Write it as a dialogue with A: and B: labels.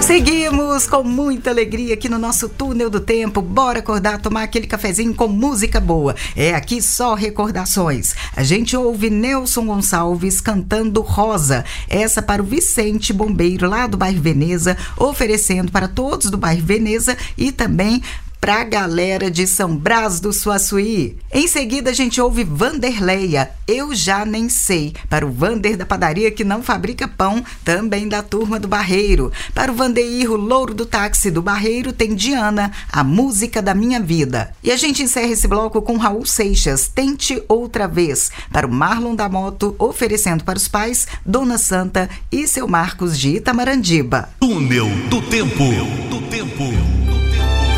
A: Seguimos com muita alegria aqui no nosso túnel do tempo. Bora acordar, tomar aquele cafezinho com música boa. É aqui só recordações. A gente ouve Nelson Gonçalves cantando Rosa. Essa para o Vicente Bombeiro, lá do bairro Veneza, oferecendo para todos do bairro Veneza e também pra galera de São Brás do Suaçuí. Em seguida a gente ouve Vanderleia, Eu Já Nem Sei, para o Vander da padaria que não fabrica pão, também da turma do Barreiro. Para o Vandeir, o louro do táxi do Barreiro, tem Diana, a música da minha vida. E a gente encerra esse bloco com Raul Seixas, Tente Outra Vez, para o Marlon da Moto, oferecendo para os pais Dona Santa e seu Marcos de Itamarandiba.
B: Túnel do Tempo.